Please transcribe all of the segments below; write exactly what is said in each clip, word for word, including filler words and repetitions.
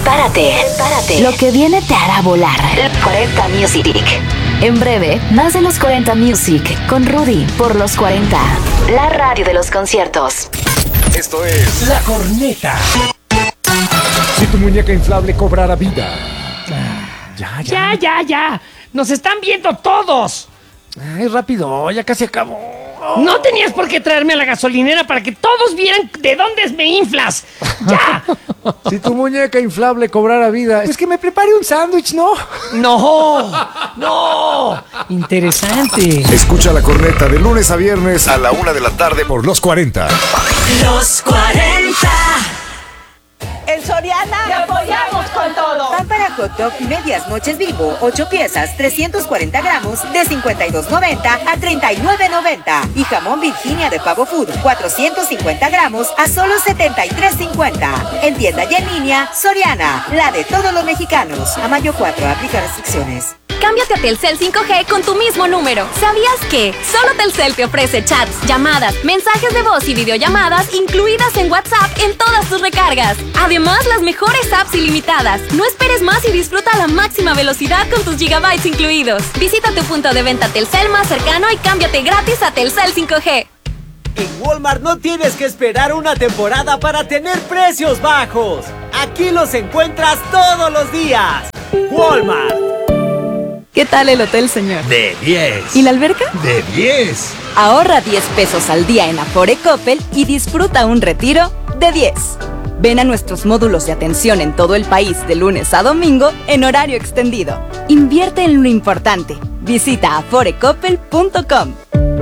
Prepárate, prepárate. Lo que viene te hará volar. cuarenta Music. En breve, más de los cuarenta Music con Rudy por los cuarenta. La radio de los conciertos. Esto es La Corneta. Si tu muñeca inflable cobrara vida. Ya, ya, ya, ya. Nos están viendo todos. Ay, rápido, ya casi acabó. No tenías por qué traerme a la gasolinera para que todos vieran de dónde me inflas. ¡Ya! Si tu muñeca inflable cobrara vida, pues que me prepare un sándwich, ¿no? ¡No! ¡No! Interesante. Escucha La Corneta de lunes a viernes a la una de la tarde por los cuarenta. Los cuarenta. En Soriana te apoyamos con todo. Pan para hot dog medias noches Bimbo, ocho piezas, trescientos cuarenta gramos, de cincuenta y dos noventa a treinta y nueve noventa. Y jamón Virginia de Pavo Food, cuatrocientos cincuenta gramos a solo setenta y tres cincuenta. En tienda y en línea, Soriana, la de todos los mexicanos. A mayo cuatro, aplica restricciones. Cámbiate a Telcel cinco G con tu mismo número. ¿Sabías que? Solo Telcel te ofrece chats, llamadas, mensajes de voz y videollamadas incluidas en WhatsApp en todas tus recargas. Además, las mejores apps ilimitadas. No esperes más y disfruta a la máxima velocidad con tus gigabytes incluidos. Visita tu punto de venta Telcel más cercano y cámbiate gratis a Telcel cinco G. En Walmart no tienes que esperar una temporada para tener precios bajos. Aquí los encuentras todos los días. Walmart. ¿Qué tal el hotel, señor? De diez. ¿Y la alberca? De diez. Ahorra diez pesos al día en Afore Coppel y disfruta un retiro de diez. Ven a nuestros módulos de atención en todo el país de lunes a domingo en horario extendido. Invierte en lo importante. Visita afore coppel punto com.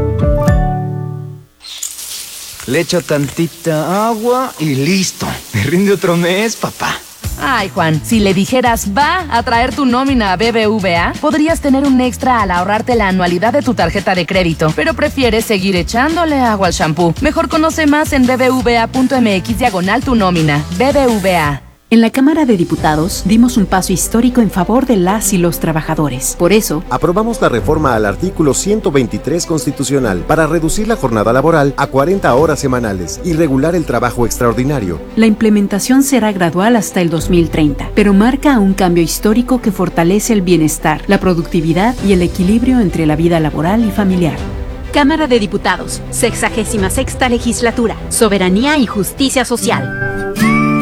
Le echo tantita agua y listo. Me rinde otro mes, papá. Ay, Juan, si le dijeras va a traer tu nómina a B B V A, podrías tener un extra al ahorrarte la anualidad de tu tarjeta de crédito, pero prefieres seguir echándole agua al shampoo. Mejor conoce más en bbva.mx diagonal tu nómina. B B V A. En la Cámara de Diputados dimos un paso histórico en favor de las y los trabajadores. Por eso, aprobamos la reforma al artículo ciento veintitrés constitucional para reducir la jornada laboral a cuarenta horas semanales y regular el trabajo extraordinario. La implementación será gradual hasta el dos mil treinta, pero marca un cambio histórico que fortalece el bienestar, la productividad y el equilibrio entre la vida laboral y familiar. Cámara de Diputados, sexagésima sexta legislatura, soberanía y justicia social.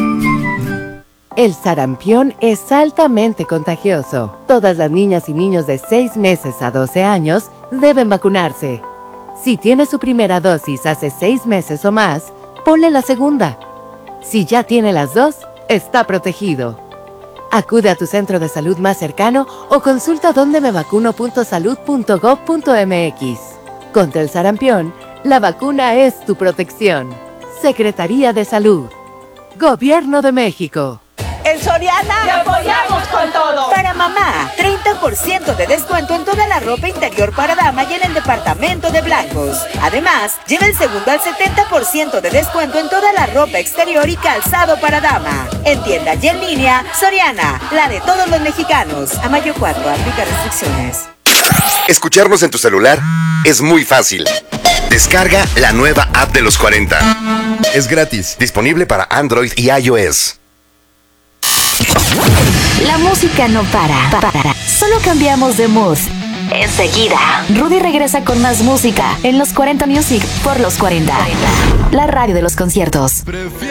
El sarampión es altamente contagioso. Todas las niñas y niños de seis meses a doce años deben vacunarse. Si tiene su primera dosis hace seis meses o más, ponle la segunda. Si ya tiene las dos, está protegido. Acude a tu centro de salud más cercano o consulta donde me vacuno punto salud punto gob punto mx. Contra el sarampión, la vacuna es tu protección. Secretaría de Salud. Gobierno de México. En Soriana te apoyamos con todo. Para mamá, treinta por ciento de descuento en toda la ropa interior para dama y en el departamento de blancos. Además, lleva el segundo al setenta por ciento de descuento en toda la ropa exterior y calzado para dama. En tienda y en línea, Soriana, la de todos los mexicanos. A mayo cuatro, aplica restricciones. Escucharnos en tu celular es muy fácil. Descarga la nueva app de los cuarenta. Es gratis, disponible para Android y iOS. La música no para, para. Solo cambiamos de mood. Enseguida, Rudy regresa con más música en los cuarenta Music por los cuarenta. La radio de los conciertos.